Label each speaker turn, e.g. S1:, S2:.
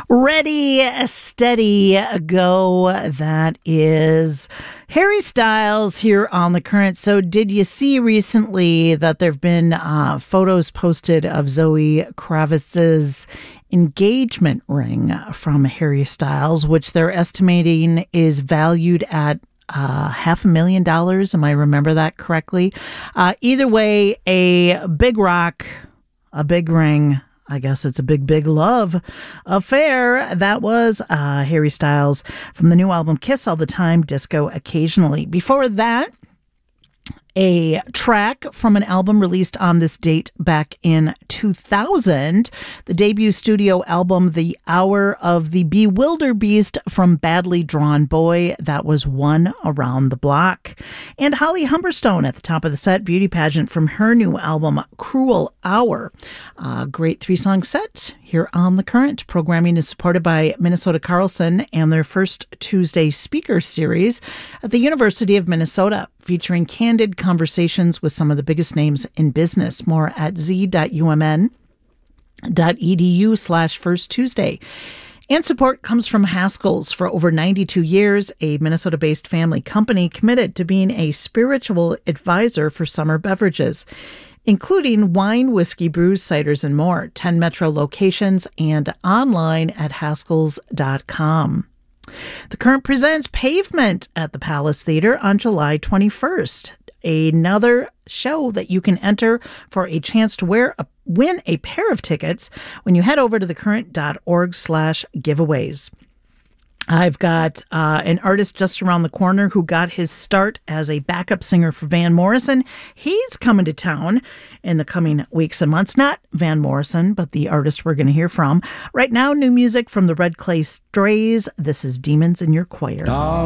S1: Ready, steady, go. That is Harry Styles here on The Current. So did you see recently that there have been photos posted of Zoe Kravitz's engagement ring from Harry Styles, which they're estimating is valued at $500,000. Am I remember that correctly? Either way, a big rock, a big ring. I guess it's a big love affair. That was Harry Styles from the new album Kiss All the Time, Disco Occasionally. Before that, a track from an album released on this date back in 2000, the debut studio album, The Hour of the Bewilderbeast from Badly Drawn Boy. That was One Around the Block. And Holly Humberstone at the top of the set, beauty pageant from her new album, Cruel Hour. Great three-song set here on The Current. Programming is supported by Minnesota Carlson and their First Tuesday speaker series at the University of Minnesota, featuring candid conversations with some of the biggest names in business. More at z.umn.edu/First Tuesday. And support comes from Haskell's. For over 92 years, a Minnesota-based family company committed to being a spiritual advisor for summer beverages, including wine, whiskey, brews, ciders, and more. 10 metro locations and online at haskells.com. The Current presents Pavement at the Palace Theater on July 21st. Another show that you can enter for a chance to win a pair of tickets when you head over to thecurrent.org/giveaways. I've got an artist just around the corner who got his start as a backup singer for Van Morrison. He's coming to town in the coming weeks and months. Not Van Morrison, but the artist we're going to hear from. Right now, new music from the Red Clay Strays. This is Demons in Your Choir.